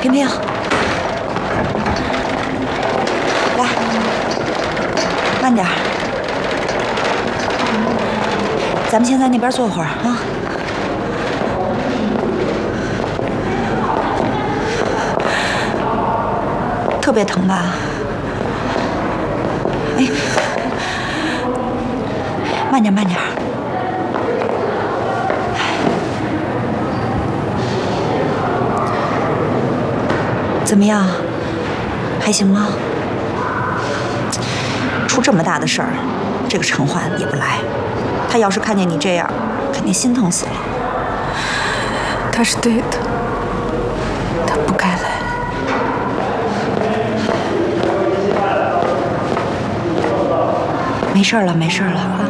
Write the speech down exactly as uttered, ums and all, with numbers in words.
萍萍，来，慢点儿。咱们先在那边坐会儿啊。特别疼吧？哎，慢点，慢点。 怎么样，还行吗？出这么大的事儿，这个陈焕也不来。他要是看见你这样，肯定心疼死了。 他是对的，他不该来。 没事了，没事了。